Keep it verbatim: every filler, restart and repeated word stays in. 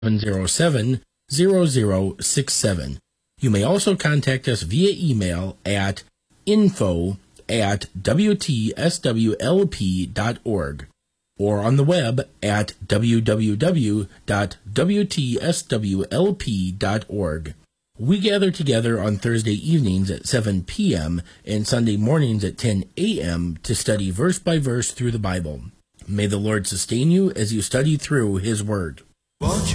zero seven, zero zero six seven. You may also contact us via email at info at w t s w l p dot org or on the web at w w w dot w t s w l p dot org. We gather together on Thursday evenings at seven p.m. and Sunday mornings at ten a.m. to study verse by verse through the Bible. May the Lord sustain you as you study through His Word.